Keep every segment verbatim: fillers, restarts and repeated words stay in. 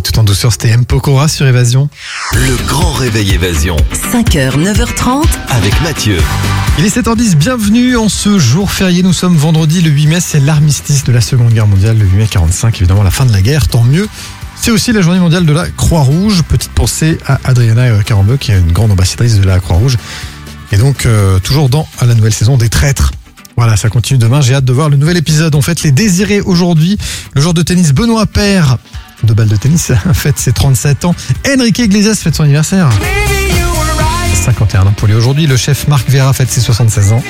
tout en douceur, c'était M. Pokora sur Évasion. Le grand réveil Évasion. cinq heures, neuf heures trente. Avec Mathieu. Il est sept heures dix, bienvenue en ce jour férié. Nous sommes vendredi, le huit mai, c'est l'armistice de la Seconde Guerre mondiale. Le huit mai quarante-cinq, évidemment, la fin de la guerre, tant mieux. C'est aussi la journée mondiale de la Croix-Rouge. Petite pensée à Adriana Carambeu, qui est une grande ambassadrice de la Croix-Rouge. Et donc, euh, toujours dans à la nouvelle saison des traîtres. Voilà, ça continue demain. J'ai hâte de voir le nouvel épisode. On fête les désirés aujourd'hui. Le joueur de tennis Benoît Paire, de balle de tennis, fête ses trente-sept ans. Enrique Iglesias fête son anniversaire. cinquante et un ans pour lui aujourd'hui. Le chef Marc Vera fête ses soixante-seize ans.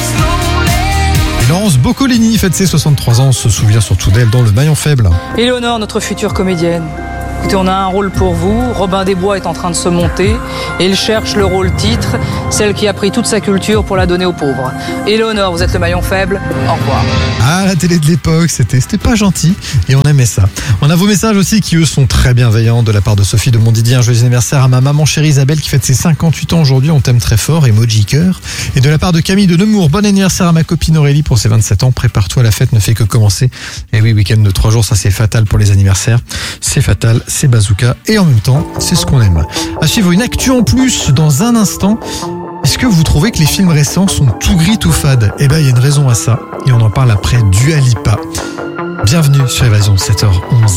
Et Laurence Boccolini fête ses soixante-trois ans. On se souvient surtout d'elle dans Le Maillon Faible. Éléonore, notre future comédienne. Écoutez, on a un rôle pour vous. Robin des Bois est en train de se monter et il cherche le rôle titre, celle qui a pris toute sa culture pour la donner aux pauvres. Éléonore, vous êtes le maillon faible. Au revoir. Ah, la télé de l'époque, c'était, c'était pas gentil et on aimait ça. On a vos messages aussi qui, eux, sont très bienveillants de la part de Sophie de Montdidier. Un joyeux anniversaire à ma maman chérie Isabelle qui fête ses cinquante-huit ans aujourd'hui. On t'aime très fort, emoji cœur. Et de la part de Camille de Nemours, bon anniversaire à ma copine Aurélie pour ses vingt-sept ans. Prépare-toi, la fête ne fait que commencer. Et oui, week-end de trois jours, ça c'est fatal pour les anniversaires. C'est fatal, c'est bazooka. Et en même temps, c'est ce qu'on aime. À suivre une actu en plus dans un instant. Est-ce que vous trouvez que les films récents sont tout gris, tout fades ? Eh ben, il y a une raison à ça. Et on en parle après Dua Lipa. Bienvenue sur Évasion, sept heures onze.